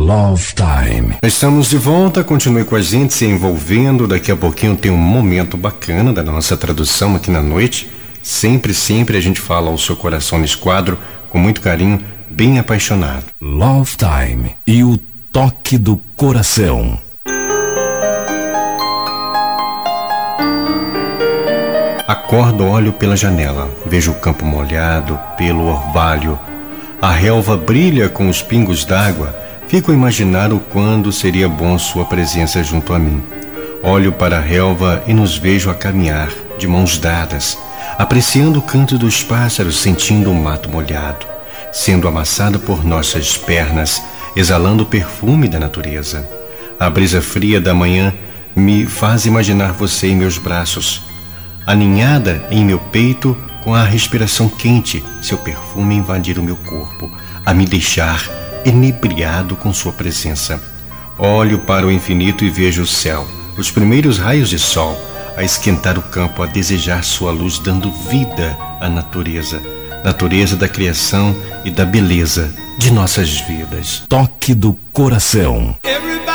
Love Time. Estamos de volta, continue com a gente se envolvendo. Daqui a pouquinho tem um momento bacana da nossa tradução aqui na noite. Sempre a gente fala ao seu coração nesse quadro, com muito carinho, bem apaixonado. Love Time e o toque do coração. Acordo, olho pela janela, vejo o campo molhado pelo orvalho. A relva brilha com os pingos d'água. Fico a imaginar o quando seria bom sua presença junto a mim. Olho para a relva e nos vejo a caminhar, de mãos dadas, apreciando o canto dos pássaros, sentindo o mato molhado, sendo amassado por nossas pernas, exalando o perfume da natureza. A brisa fria da manhã me faz imaginar você em meus braços, aninhada em meu peito com a respiração quente, seu perfume invadir o meu corpo, a me deixar enebriado com sua presença. Olho para o infinito e vejo o céu, os primeiros raios de sol, a esquentar o campo, a desejar sua luz, dando vida à natureza da criação e da beleza de nossas vidas. Toque do coração. Everybody